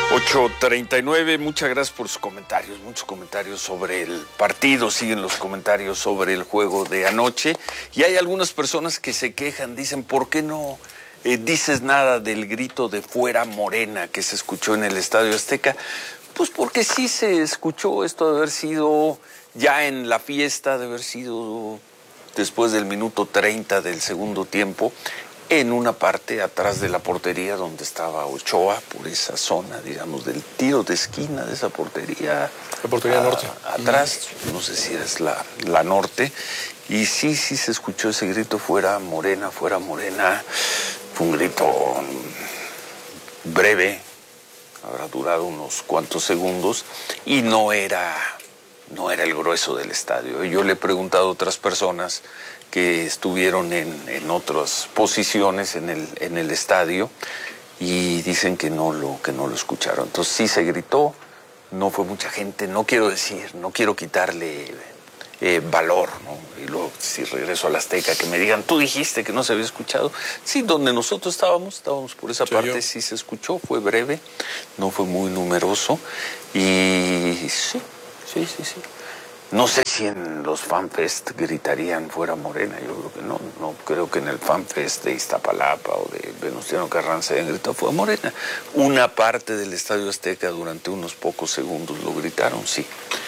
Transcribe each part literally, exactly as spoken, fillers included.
ocho treinta y nueve, muchas gracias por sus comentarios, muchos comentarios sobre el partido, siguen los comentarios sobre el juego de anoche, y hay algunas personas que se quejan, dicen, ¿por qué no eh, dices nada del grito de fuera Morena que se escuchó en el Estadio Azteca? Pues porque sí se escuchó esto de haber sido ya en la fiesta, de haber sido después del minuto treinta del segundo tiempo, en una parte atrás de la portería donde estaba Ochoa, por esa zona, digamos, del tiro de esquina de esa portería. La portería a, norte. Atrás, no sé si es la, la norte, y sí, sí se escuchó ese grito, fuera Morena, fuera Morena. Fue un grito breve, habrá durado unos cuantos segundos, y no era, no era el grueso del estadio. Yo le he preguntado a otras personas que estuvieron en, en otras posiciones en el, en el estadio y dicen que no, lo, que no lo escucharon. Entonces sí se gritó, no fue mucha gente, no quiero decir, no quiero quitarle eh, valor, ¿no? Y luego si regreso a la Azteca que me digan, tú dijiste que no se había escuchado. Sí, donde nosotros estábamos, estábamos por esa sí, parte, yo. sí se escuchó, fue breve, no fue muy numeroso y sí, sí, sí, sí. No sé si en los FanFest gritarían fuera Morena, yo creo que no, no creo que en el FanFest de Iztapalapa o de Venustiano Carranza hayan gritado fuera Morena. Una parte del Estadio Azteca durante unos pocos segundos lo gritaron, sí.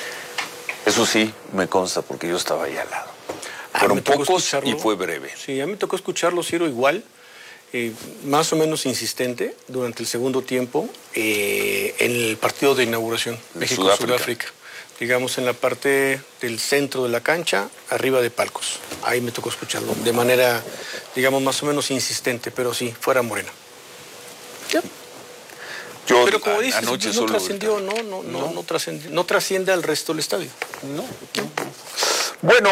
Eso sí, me consta porque yo estaba ahí al lado. Fueron pocos y fue breve. Sí, a mí me tocó escucharlo, Ciro, igual, eh, más o menos insistente durante el segundo tiempo eh, en el partido de inauguración, México-Sudáfrica. Digamos, en la parte del centro de la cancha, arriba de palcos. Ahí me tocó escucharlo de manera, digamos, más o menos insistente, pero sí, fuera Morena. ¿Ya? Yo, pero como a, dices, anoche no solo trascendió, no, no, no, no, no trascendió, no trasciende al resto del estadio. No, no. Bueno,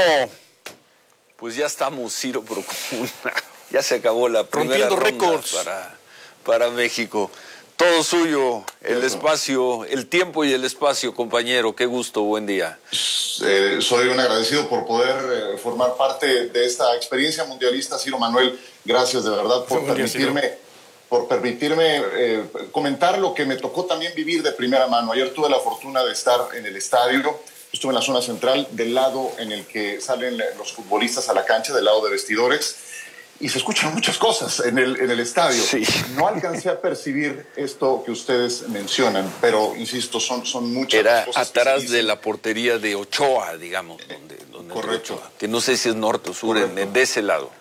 pues ya estamos, Ciro Procuna. Ya se acabó la primera rompiendo ronda récords para, para México. Todo suyo, el espacio, el tiempo y el espacio, compañero. Qué gusto, buen día. Eh, soy un agradecido por poder eh, formar parte de esta experiencia mundialista, Ciro Manuel. Gracias de verdad por permitirme, por permitirme eh, comentar lo que me tocó también vivir de primera mano. Ayer tuve la fortuna de estar en el estadio. Estuve en la zona central, del lado en el que salen los futbolistas a la cancha, del lado de vestidores. Y se escuchan muchas cosas en el, en el estadio. Sí. No alcancé a percibir esto que ustedes mencionan, pero, insisto, son, son muchas Era cosas. Era atrás de la portería de Ochoa, digamos. Donde, donde Correcto. Ochoa, que no sé si es norte o sur, en, de ese lado.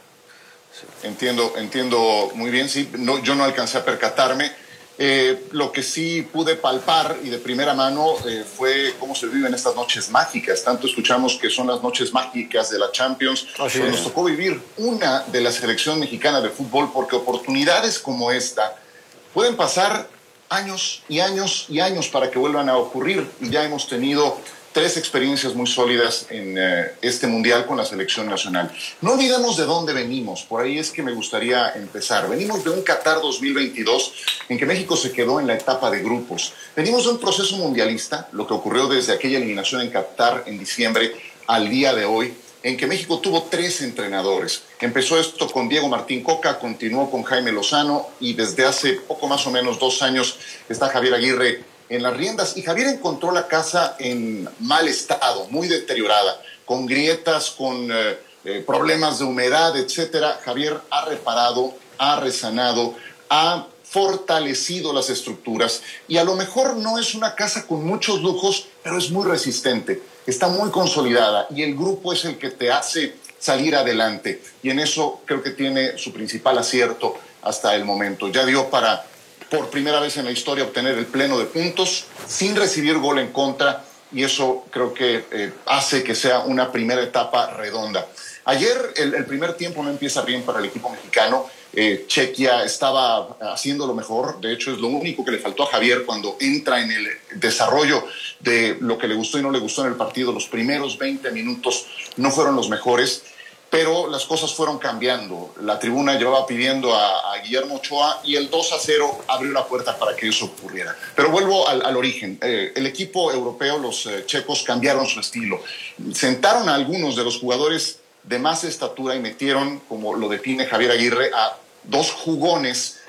Sí. Entiendo, entiendo muy bien, sí. No, yo no alcancé a percatarme. Eh, lo que sí pude palpar y de primera mano eh, fue cómo se viven estas noches mágicas. Tanto escuchamos que son las noches mágicas de la Champions, Así pero es. nos tocó vivir una de la selección mexicana de fútbol, porque oportunidades como esta pueden pasar años y años y años para que vuelvan a ocurrir, y ya hemos tenido tres experiencias muy sólidas en eh, este mundial con la selección nacional. No olvidemos de dónde venimos, por ahí es que me gustaría empezar. Venimos de un Qatar dos mil veintidós en que México se quedó en la etapa de grupos. Venimos de un proceso mundialista, lo que ocurrió desde aquella eliminación en Qatar en diciembre al día de hoy, en que México tuvo tres entrenadores. Empezó esto con Diego Martín Coca, continuó con Jaime Lozano, y desde hace poco más o menos dos años está Javier Aguirre en las riendas, y Javier encontró la casa en mal estado, muy deteriorada, con grietas, con eh, eh, problemas de humedad, etcétera. Javier ha reparado, ha resanado, ha fortalecido las estructuras, y a lo mejor no es una casa con muchos lujos, pero es muy resistente, está muy consolidada, y el grupo es el que te hace salir adelante, y en eso creo que tiene su principal acierto hasta el momento. Ya dio para, por primera vez en la historia, obtener el pleno de puntos sin recibir gol en contra, y eso creo que eh, hace que sea una primera etapa redonda. Ayer el, el primer tiempo no empieza bien para el equipo mexicano. eh, Chequia estaba haciendo lo mejor, de hecho es lo único que le faltó a Javier cuando entra en el desarrollo de lo que le gustó y no le gustó en el partido. Los primeros veinte minutos no fueron los mejores, pero las cosas fueron cambiando. La tribuna llevaba pidiendo a, a Guillermo Ochoa, y el dos a cero abrió la puerta para que eso ocurriera. Pero vuelvo al, al origen. Eh, el equipo europeo, los eh, checos, cambiaron su estilo. Sentaron a algunos de los jugadores de más estatura y metieron, como lo define Javier Aguirre, a dos jugones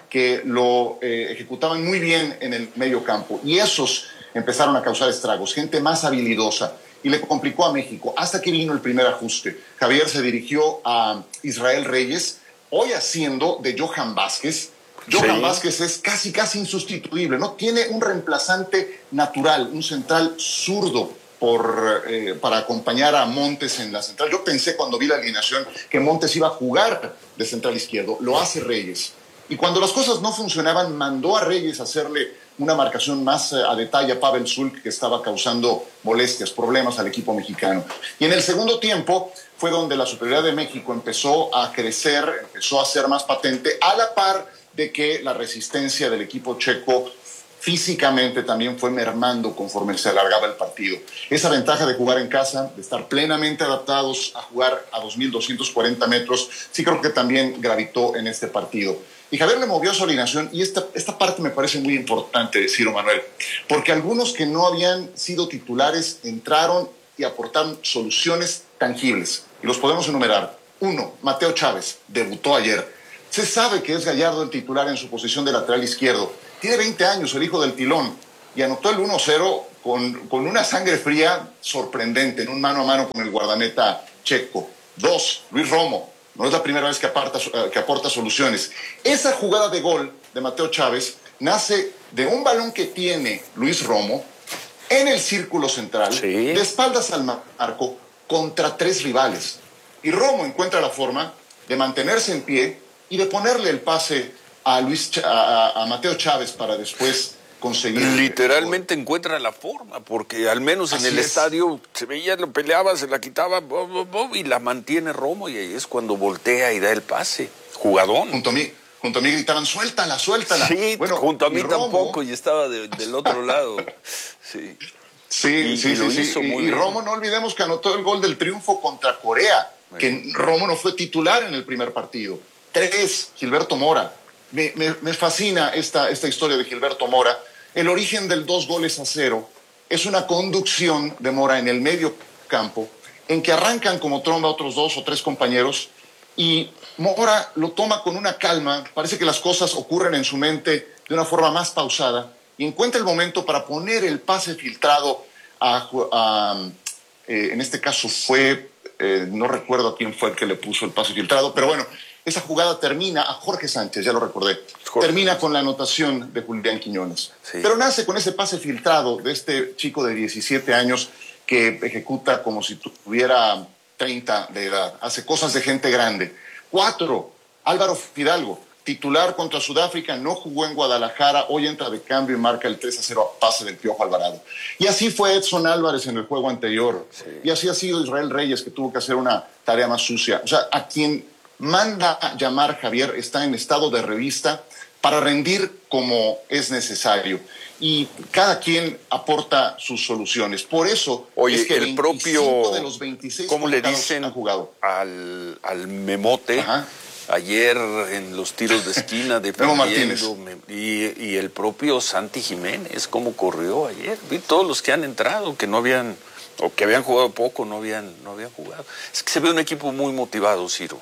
que lo eh, ejecutaban muy bien en el medio campo. Y esos empezaron a causar estragos, gente más habilidosa. Y le complicó a México, hasta que vino el primer ajuste. Javier se dirigió a Israel Reyes, hoy haciendo de Johan Vázquez. Johan sí. Vázquez es casi, casi insustituible, ¿no? Tiene un reemplazante natural, un central zurdo por, eh, para acompañar a Montes en la central. Yo pensé cuando vi la alineación que Montes iba a jugar de central izquierdo, lo hace Reyes. Y cuando las cosas no funcionaban, mandó a Reyes a hacerle una marcación más a detalle a Pavel Zulk, que estaba causando molestias, problemas al equipo mexicano. Y en el segundo tiempo fue donde la superioridad de México empezó a crecer, empezó a ser más patente, a la par de que la resistencia del equipo checo físicamente también fue mermando conforme se alargaba el partido. Esa ventaja de jugar en casa, de estar plenamente adaptados a jugar a dos mil doscientos cuarenta metros, sí creo que también gravitó en este partido. Y Javier le movió su alineación, y esta, esta parte me parece muy importante, Ciro Manuel, porque algunos que no habían sido titulares entraron y aportaron soluciones tangibles. Y los podemos enumerar. Uno, Mateo Chávez, debutó ayer. Se sabe que es Gallardo el titular en su posición de lateral izquierdo. Tiene veinte años, el hijo del Tilón, y anotó el uno cero con, con una sangre fría sorprendente, en un mano a mano con el guardameta checo. Dos, Luis Romo. No es la primera vez que aporta, que aporta soluciones. Esa jugada de gol de Mateo Chávez nace de un balón que tiene Luis Romo en el círculo central, sí. de espaldas al marco, contra tres rivales. Y Romo encuentra la forma de mantenerse en pie y de ponerle el pase a, Luis, a, a Mateo Chávez para después conseguir... Literalmente encuentra la forma, porque al menos en el es. estadio se veía, lo peleaba, se la quitaba, bo, bo, bo, y la mantiene Romo, y ahí es cuando voltea y da el pase. Jugadón. Junto a mí, junto a mí gritaban, suéltala, suéltala. Sí, bueno, junto a mí tampoco, y estaba de, del otro lado. Sí, sí, y, sí, y lo sí. hizo sí. muy y, y bien. Romo, no olvidemos que anotó el gol del triunfo contra Corea, bueno. que Romo no fue titular en el primer partido. Tres, Gilberto Mora. Me, me, me fascina esta, esta historia de Gilberto Mora. El origen del dos goles a cero es una conducción de Mora en el medio campo, en que arrancan como tromba otros dos o tres compañeros, y Mora lo toma con una calma, parece que las cosas ocurren en su mente de una forma más pausada, y encuentra el momento para poner el pase filtrado a, a eh, en este caso fue, eh, no recuerdo a quién fue el que le puso el pase filtrado, pero bueno, esa jugada termina a Jorge Sánchez, ya lo recordé, Jorge. termina con la anotación de Julián Quiñones. Sí. Pero nace con ese pase filtrado de este chico de diecisiete años que ejecuta como si tuviera treinta de edad, hace cosas de gente grande. Cuatro, Álvaro Fidalgo, titular contra Sudáfrica, no jugó en Guadalajara, hoy entra de cambio y marca el tres a cero a pase del Piojo Alvarado. Y así fue Edson Álvarez en el juego anterior, sí. y así ha sido Israel Reyes, que tuvo que hacer una tarea más sucia. O sea, a quien manda a llamar Javier está en estado de revista para rendir como es necesario. Y cada quien aporta sus soluciones. Por eso Oye, es que el propio, de los veintiséis ¿cómo le dicen han jugado? Al, al Memote? Ajá. Ayer en los tiros de esquina de Memo Martínez. Y, y el propio Santi Jiménez, cómo corrió ayer. Vi todos los que han entrado, que no habían, o que habían jugado poco, no habían, no habían jugado. Es que se ve un equipo muy motivado, Ciro.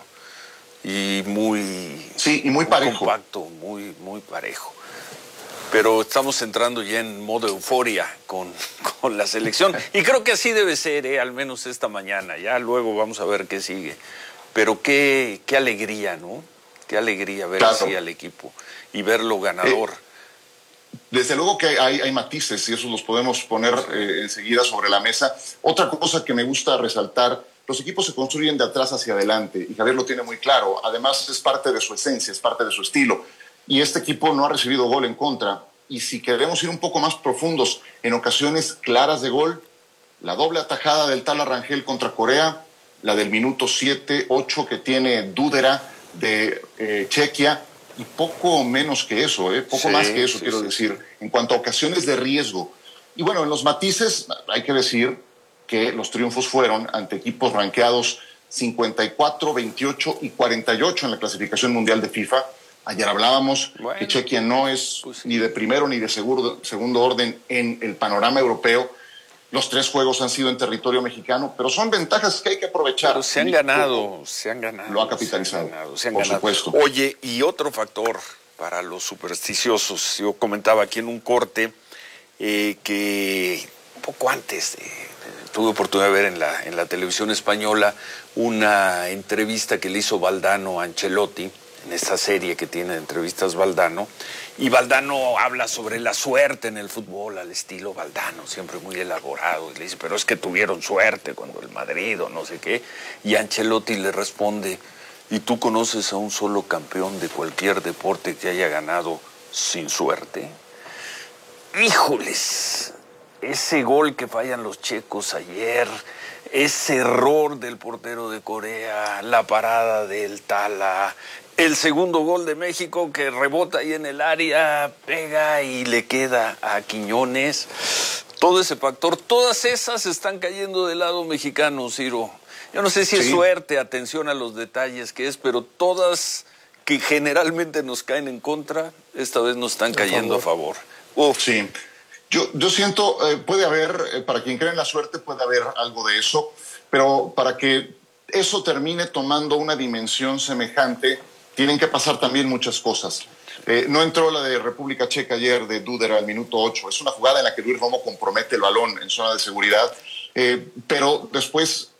Y muy, sí, y muy, muy parejo. compacto, muy, muy parejo. Pero estamos entrando ya en modo euforia con, con la selección. Y creo que así debe ser, ¿eh? Al menos esta mañana. Ya luego vamos a ver qué sigue. Pero qué, qué alegría, ¿no? Qué alegría ver claro. así al equipo y verlo ganador. Eh, desde luego que hay, hay matices y esos los podemos poner eh, enseguida sobre la mesa. Otra cosa que me gusta resaltar, los equipos se construyen de atrás hacia adelante y Javier lo tiene muy claro. Además es parte de su esencia, es parte de su estilo. Y este equipo no ha recibido gol en contra. Y si queremos ir un poco más profundos, en ocasiones claras de gol, la doble atajada del Tala Rangel contra Corea, la del minuto siete, ocho que tiene Dúdera de eh, Chequia, y poco menos que eso, ¿eh? poco sí, más que eso, sí, quiero sí, decir, sí. en cuanto a ocasiones de riesgo. Y bueno, en los matices hay que decir que los triunfos fueron ante equipos rankeados cincuenta y cuatro, veintiocho y cuarenta y ocho en la clasificación mundial de FIFA. Ayer hablábamos bueno, que Chequia no es pues sí. ni de primero ni de seguro, segundo orden en el panorama europeo. Los tres juegos han sido en territorio mexicano, pero son ventajas que hay que aprovechar. Pero se han ganado, se han ganado. Lo ha capitalizado, se han ganado, se han por ganado. supuesto. Oye, y otro factor para los supersticiosos. Yo comentaba aquí en un corte eh, que un poco antes eh, tuve oportunidad de ver en la, en la televisión española una entrevista que le hizo Valdano a Ancelotti, en esta serie que tiene de entrevistas Valdano, y Valdano habla sobre la suerte en el fútbol, al estilo Valdano, siempre muy elaborado, y le dice, pero es que tuvieron suerte cuando el Madrid o no sé qué, y Ancelotti le responde, ¿y tú conoces a un solo campeón de cualquier deporte que haya ganado sin suerte? ¡Híjoles! Ese gol que fallan los checos ayer, ese error del portero de Corea, la parada del Tala, el segundo gol de México que rebota ahí en el área, pega y le queda a Quiñones. Todo ese factor, todas esas están cayendo del lado mexicano, Ciro. Yo no sé si sí. es suerte, atención a los detalles que es, pero todas que generalmente nos caen en contra, esta vez nos están cayendo a favor. Uf. Sí. Yo, yo siento, eh, puede haber, eh, para quien cree en la suerte, puede haber algo de eso, pero para que eso termine tomando una dimensión semejante, tienen que pasar también muchas cosas. Eh, no entró la de República Checa ayer de Duder al minuto ocho. Es una jugada en la que Luis Romo compromete el balón en zona de seguridad, eh, pero después